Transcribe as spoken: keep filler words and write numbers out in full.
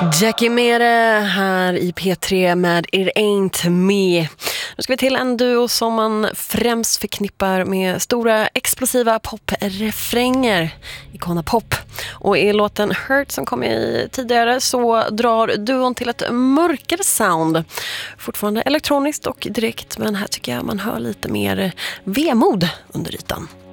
Jackie Mere här i P tre med It Ain't Me. Nu ska vi till en duo som man främst förknippar med stora explosiva poprefränger, Icona Pop. Och i låten Hurt som kom i tidigare så drar duon till ett mörkare sound. Fortfarande elektroniskt och direkt, men här tycker jag man hör lite mer vemod under ytan.